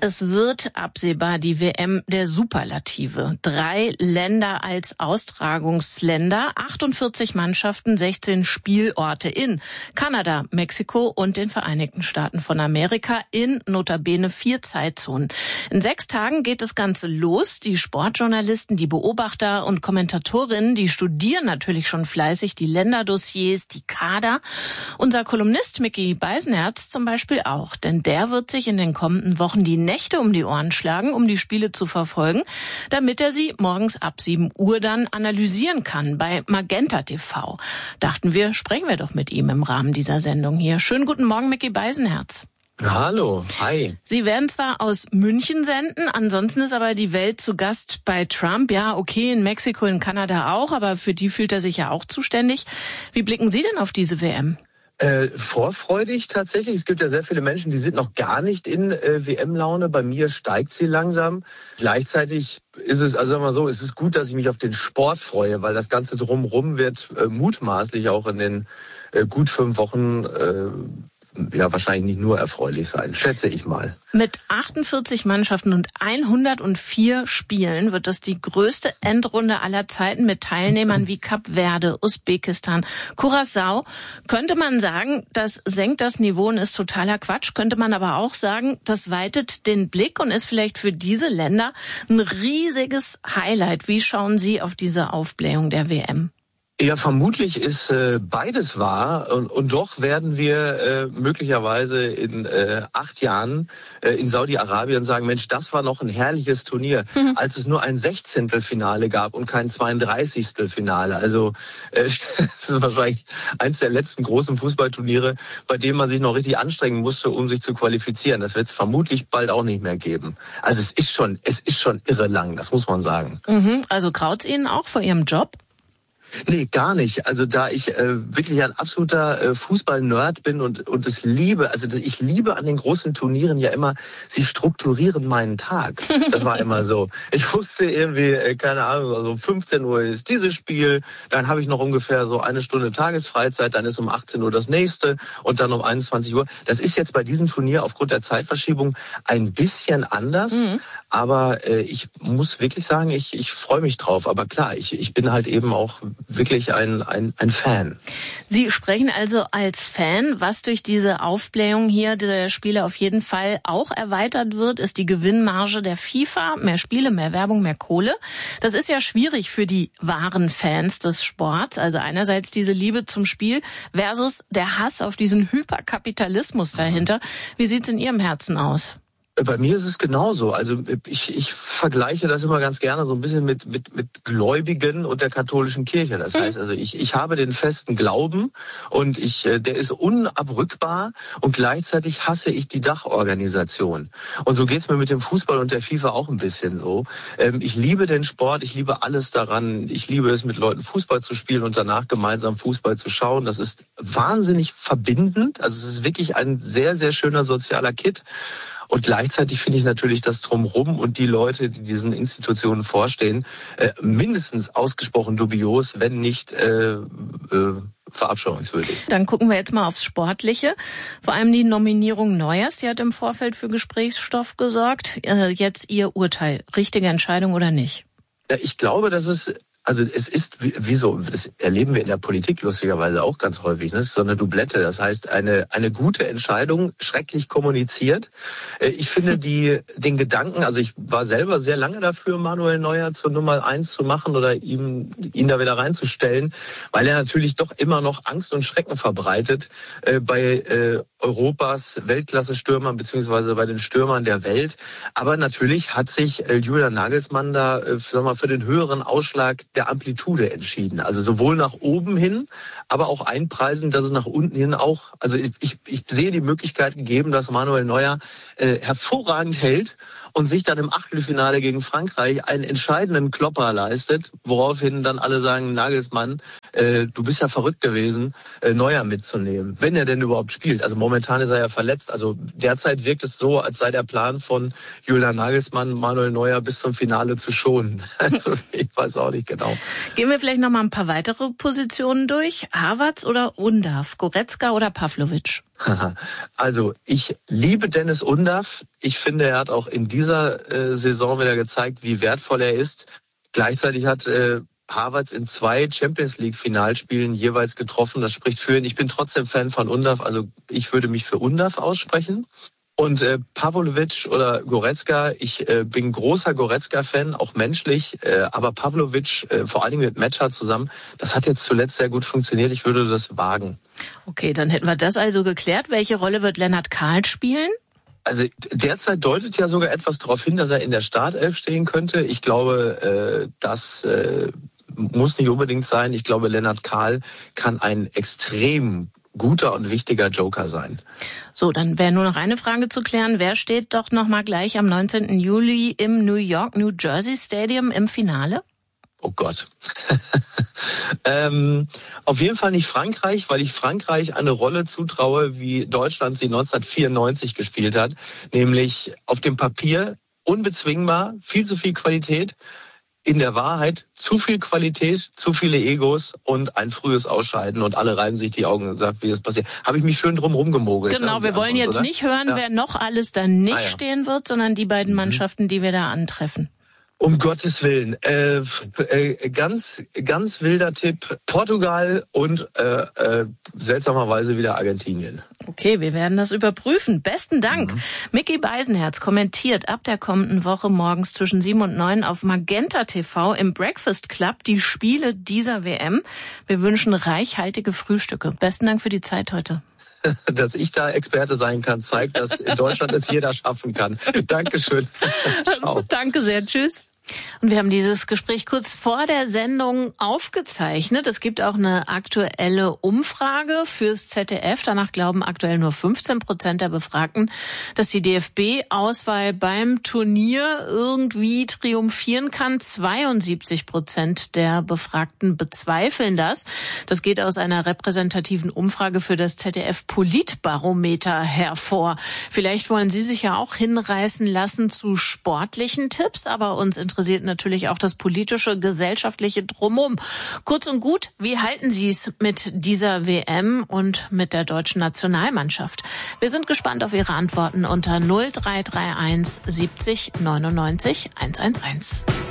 Es wird absehbar die WM der Superlative. 3 Länder als Austragungsländer, 48 Mannschaften, 16 Spielorte in Kanada, Mexiko und den Vereinigten Staaten von Amerika in notabene 4 Zeitzonen. In 6 Tagen geht das Ganze los. Die Sportjournalisten, die Beobachter und Kommentatorinnen, die studieren natürlich schon fleißig die Länderdossiers, die Kader. Unser Kolumnist Micky Beisenherz zum Beispiel auch, denn der wird sich in den kommenden Wochen die Nächte um die Ohren schlagen, um die Spiele zu verfolgen, damit er sie morgens ab 7 Uhr dann analysieren kann bei Magenta TV. Dachten wir, sprechen wir doch mit ihm im Rahmen dieser Sendung hier. Schönen guten Morgen, Micky Beisenherz. Hallo, hi. Sie werden zwar aus München senden, ansonsten ist aber die Welt zu Gast bei Trump. Ja, okay, in Mexiko, in Kanada auch, aber für die fühlt er sich ja auch zuständig. Wie blicken Sie denn auf diese WM? Vorfreudig tatsächlich. Es gibt ja sehr viele Menschen, die sind noch gar nicht in WM-Laune. Bei mir steigt sie langsam. Gleichzeitig ist es, also sagen wir mal so, es ist gut, dass ich mich auf den Sport freue, weil das Ganze drumherum wird mutmaßlich auch in den gut 5 Wochen ja wahrscheinlich nicht nur erfreulich sein, schätze ich mal. Mit 48 Mannschaften und 104 Spielen wird das die größte Endrunde aller Zeiten mit Teilnehmern wie Kap Verde, Usbekistan, Curaçao. Könnte man sagen, das senkt das Niveau und ist totaler Quatsch. Könnte man aber auch sagen, das weitet den Blick und ist vielleicht für diese Länder ein riesiges Highlight. Wie schauen Sie auf diese Aufblähung der WM? Ja, vermutlich ist beides wahr und doch werden wir möglicherweise in 8 Jahren in Saudi-Arabien sagen, Mensch, das war noch ein herrliches Turnier, als es nur ein 16. Finale gab und kein 32. Finale. Also das ist wahrscheinlich eins der letzten großen Fußballturniere, bei dem man sich noch richtig anstrengen musste, um sich zu qualifizieren. Das wird es vermutlich bald auch nicht mehr geben. Also es ist schon irre lang, das muss man sagen. Also graut's Ihnen auch vor Ihrem Job? Nee, gar nicht. Also da ich wirklich ein absoluter Fußball-Nerd bin und es liebe, also ich liebe an den großen Turnieren ja immer, sie strukturieren meinen Tag. Das war immer so. Ich wusste irgendwie, keine Ahnung, also um 15 Uhr ist dieses Spiel, dann habe ich noch ungefähr so 1 Stunde Tagesfreizeit, dann ist um 18 Uhr das nächste und dann um 21 Uhr. Das ist jetzt bei diesem Turnier aufgrund der Zeitverschiebung ein bisschen anders, aber ich muss wirklich sagen, ich freue mich drauf. Aber klar, ich bin halt eben auch wirklich ein Fan. Sie sprechen also als Fan. Was durch diese Aufblähung hier der Spiele auf jeden Fall auch erweitert wird, ist die Gewinnmarge der FIFA. Mehr Spiele, mehr Werbung, mehr Kohle. Das ist ja schwierig für die wahren Fans des Sports. Also einerseits diese Liebe zum Spiel versus der Hass auf diesen Hyperkapitalismus dahinter. Wie sieht's in Ihrem Herzen aus? Bei mir ist es genauso. Also ich vergleiche das immer ganz gerne so ein bisschen mit Gläubigen und der katholischen Kirche. Das heißt also, ich habe den festen Glauben und der ist unabrückbar und gleichzeitig hasse ich die Dachorganisation. Und so geht's mir mit dem Fußball und der FIFA auch ein bisschen so. Ich liebe den Sport, ich liebe alles daran. Ich liebe es, mit Leuten Fußball zu spielen und danach gemeinsam Fußball zu schauen. Das ist wahnsinnig verbindend. Also es ist wirklich ein sehr, sehr schöner sozialer Kit. Und gleichzeitig finde ich natürlich das Drumherum und die Leute, die diesen Institutionen vorstehen, mindestens ausgesprochen dubios, wenn nicht verabscheuungswürdig. Dann gucken wir jetzt mal aufs Sportliche. Vor allem die Nominierung Neuers, die hat im Vorfeld für Gesprächsstoff gesorgt. Jetzt Ihr Urteil. Richtige Entscheidung oder nicht? Ja, ich glaube, dass es ist, wieso, das erleben wir in der Politik lustigerweise auch ganz häufig, ne? Es ist so eine Doublette, das heißt eine gute Entscheidung, schrecklich kommuniziert. Ich finde den Gedanken, also ich war selber sehr lange dafür, Manuel Neuer zur Nummer 1 zu machen oder ihn da wieder reinzustellen, weil er natürlich doch immer noch Angst und Schrecken verbreitet bei Europas Weltklasse-Stürmern beziehungsweise bei den Stürmern der Welt. Aber natürlich hat sich Julian Nagelsmann da für den höheren Ausschlag der Amplitude entschieden. Also sowohl nach oben hin, aber auch einpreisen, dass es nach unten hin auch, also ich sehe die Möglichkeit gegeben, dass Manuel Neuer hervorragend hält und sich dann im Achtelfinale gegen Frankreich einen entscheidenden Klopper leistet, woraufhin dann alle sagen, Nagelsmann, du bist ja verrückt gewesen, Neuer mitzunehmen, wenn er denn überhaupt spielt. Also momentan ist er ja verletzt. Also derzeit wirkt es so, als sei der Plan von Julian Nagelsmann, Manuel Neuer bis zum Finale zu schonen. Also ich weiß auch nicht genau. genau. Gehen wir vielleicht noch mal ein paar weitere Positionen durch. Havertz oder Undav? Goretzka oder Pavlovic? Also ich liebe Dennis Undav. Ich finde, er hat auch in dieser Saison wieder gezeigt, wie wertvoll er ist. Gleichzeitig hat Havertz in 2 Champions-League-Finalspielen jeweils getroffen. Das spricht für ihn. Ich bin trotzdem Fan von Undav. Also ich würde mich für Undav aussprechen. Und Pavlovic oder Goretzka, ich bin großer Goretzka-Fan, auch menschlich, aber Pavlovic, vor allen Dingen mit Metscher zusammen, das hat jetzt zuletzt sehr gut funktioniert. Ich würde das wagen. Okay, dann hätten wir das also geklärt. Welche Rolle wird Lennart Kahl spielen? Also derzeit deutet ja sogar etwas darauf hin, dass er in der Startelf stehen könnte. Ich glaube, das muss nicht unbedingt sein. Ich glaube, Lennart Kahl kann ein extrem guter und wichtiger Joker sein. So, dann wäre nur noch eine Frage zu klären. Wer steht doch noch mal gleich am 19. Juli im New Jersey Stadium im Finale? Oh Gott. Auf jeden Fall nicht Frankreich, weil ich Frankreich eine Rolle zutraue, wie Deutschland sie 1994 gespielt hat. Nämlich auf dem Papier unbezwingbar, viel zu viel Qualität. In der Wahrheit zu viel Qualität, zu viele Egos und ein frühes Ausscheiden und alle reiben sich die Augen und sagen, wie das passiert. Habe ich mich schön drum rumgemogelt. Genau, wir wollen jetzt nicht hören, wer noch alles da nicht stehen wird, sondern die beiden Mannschaften, die wir da antreffen. Um Gottes Willen. Ganz wilder Tipp. Portugal und seltsamerweise wieder Argentinien. Okay, wir werden das überprüfen. Besten Dank. Micky Beisenherz kommentiert ab der kommenden Woche morgens zwischen 7 und 9 auf Magenta TV im Breakfast Club die Spiele dieser WM. Wir wünschen reichhaltige Frühstücke. Besten Dank für die Zeit heute. Dass ich da Experte sein kann, zeigt, dass in Deutschland es jeder schaffen kann. Dankeschön. Ciao. Danke sehr. Tschüss. Und wir haben dieses Gespräch kurz vor der Sendung aufgezeichnet. Es gibt auch eine aktuelle Umfrage fürs ZDF. Danach glauben aktuell nur 15% der Befragten, dass die DFB-Auswahl beim Turnier irgendwie triumphieren kann. 72% der Befragten bezweifeln das. Das geht aus einer repräsentativen Umfrage für das ZDF-Politbarometer hervor. Vielleicht wollen Sie sich ja auch hinreißen lassen zu sportlichen Tipps, aber uns interessiert natürlich auch das politische, gesellschaftliche Drumherum. Kurz und gut, wie halten Sie es mit dieser WM und mit der deutschen Nationalmannschaft? Wir sind gespannt auf Ihre Antworten unter 0331 70 99 111.